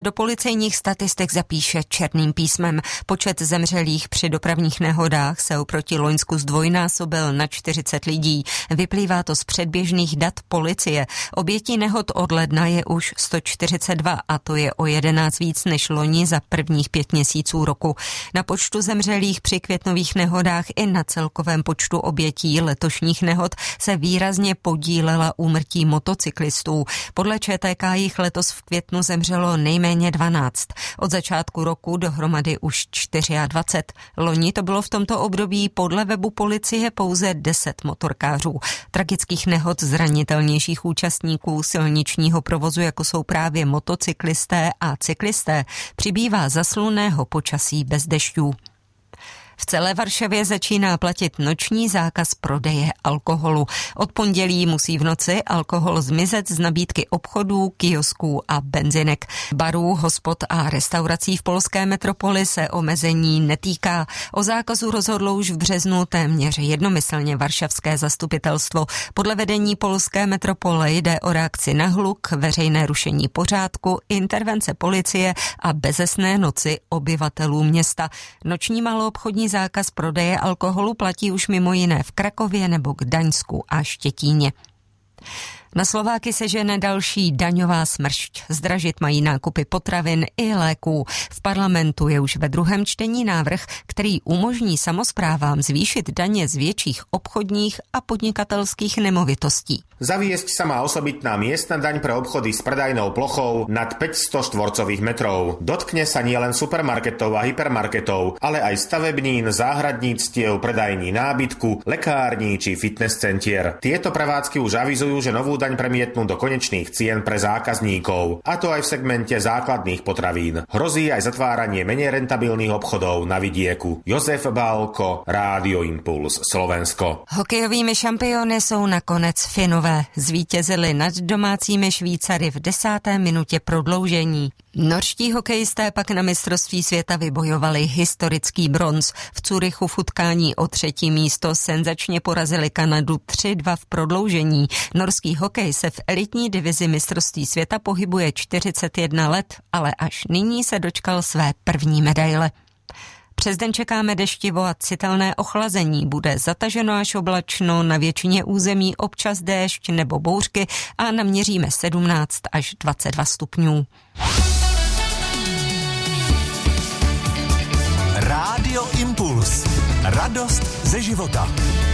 do policejních statistik zapíše černým písmem. Počet zemřelých při dopravních nehodách se oproti loňsku zdvojnásobil na 40 lidí. Vyplývá to z předběžných dat policie. Obětí nehod od ledna je už 142 a to je o 11 víc než loni za prvních 5 měsíců roku. Na počtu zemřelých při květnových nehodách i na celkovém počtu obětí letošních nehod se výrazně podílela úmrtí motocyklistů. Podle ČTK jich letos v květnu zemřelo nejméně 12. Od začátku roku dohromady už 24. Loni to bylo v tomto období podle webu policie pouze 10 motorkářů. Tragických nehod zranitelnějších účastníků silničního provozu, jako jsou právě motocyklisté a cyklisté, přibývá za slunného počasí bez dešťů. V celé Varšavě začíná platit noční zákaz prodeje alkoholu. Od pondělí musí v noci alkohol zmizet z nabídky obchodů, kiosků a benzinek. Barů, hospod a restaurací v polské metropoli se omezení netýká. O zákazu rozhodlo už v březnu téměř jednomyslně varšavské zastupitelstvo. Podle vedení polské metropole jde o reakci na hluk, veřejné rušení pořádku, intervence policie a bezesné noci obyvatelů města. Noční maloobchodní zákaz prodeje alkoholu platí už mimo jiné v Krakově nebo Gdaňsku a Štětíně. Na Slováky se žene další daňová smršť. Zdražit mají nákupy potravin i léků. V parlamentu je už ve druhém čtení návrh, který umožní samosprávám zvýšit daně z větších obchodních a podnikatelských nemovitostí. Zaviesť sa má osobitná miestna daň pre obchody s predajnou plochou nad 500 štvorcových metrov. Dotkne sa nielen supermarketov a hypermarketov, ale aj stavebnín, záhradníctiev, predajní nábytku, lekární či fitness centier. Tieto prevádzky už avizujú, že novú daň premietnú do konečných cien pre zákazníkov, a to aj v segmente základných potravín. Hrozí aj zatváranie menej rentabilných obchodov na vidieku. Jozef Bálko, Rádio Impuls, Slovensko. Hokejovými šampiony jsou nakonec Finové. Zvítězili nad domácími Švýcary v 10. minutě prodloužení. Norští hokejisté pak na mistrovství světa vybojovali historický bronz. V Curychu v utkání o 3. místo senzačně porazili Kanadu 3-2 v prodloužení. Norský hokej se v elitní divizi mistrovství světa pohybuje 41 let, ale až nyní se dočkal své první medaile. Přes den čekáme deštivo a citelné ochlazení. Bude zataženo až oblačno, na většině území občas déšť nebo bouřky a naměříme 17 až 22 stupňů. Rádio Impuls. Radost ze života.